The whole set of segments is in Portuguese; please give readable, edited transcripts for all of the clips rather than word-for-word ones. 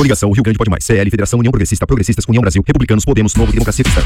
Coligação Rio Grande Pode Mais. CL, Federação União Progressista, Progressistas, União Brasil, Republicanos, Podemos, Novo, Democracia Cristã.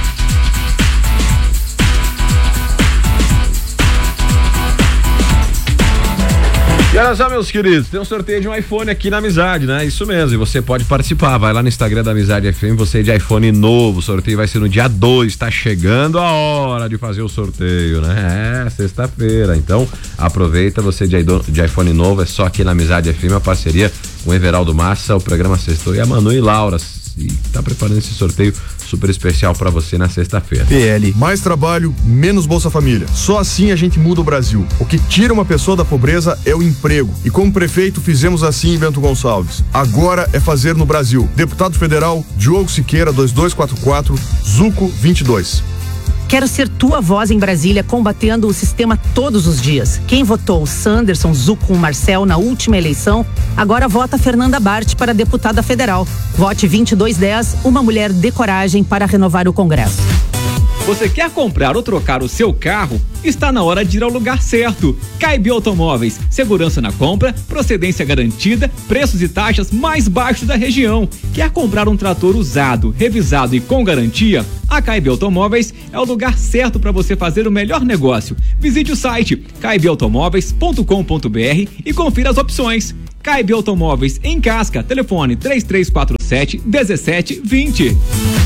E olha só, meus queridos, tem um sorteio de um iPhone aqui na Amizade, né? Isso mesmo, e você pode participar, vai lá no Instagram da Amizade FM, você de iPhone novo, o sorteio vai ser no dia 2, tá chegando a hora de fazer o sorteio, né? Sexta-feira, então aproveita, você de iPhone novo, é só aqui na Amizade FM, a parceria com o Everaldo Massa, o programa Sextou e a Manu e Laura, e tá preparando esse sorteio super especial pra você na sexta-feira. PL, mais trabalho, menos Bolsa Família. Só assim a gente muda o Brasil. O que tira uma pessoa da pobreza é o emprego. E como prefeito fizemos assim em Bento Gonçalves. Agora é fazer no Brasil. Deputado Federal Diogo Siqueira, 2244, Zuco 22. Quero ser tua voz em Brasília, combatendo o sistema todos os dias. Quem votou Sanderson, Zuco, Marcel na última eleição, agora vota Fernanda Bart para deputada federal. Vote 2210, uma mulher de coragem para renovar o Congresso. Você quer comprar ou trocar o seu carro? Está na hora de ir ao lugar certo. Caib Automóveis, segurança na compra, procedência garantida, preços e taxas mais baixos da região. Quer comprar um trator usado, revisado e com garantia? A Caib Automóveis é o lugar certo para você fazer o melhor negócio. Visite o site caibautomóveis.com.br e confira as opções. Caib Automóveis em Casca, telefone 3347 1720.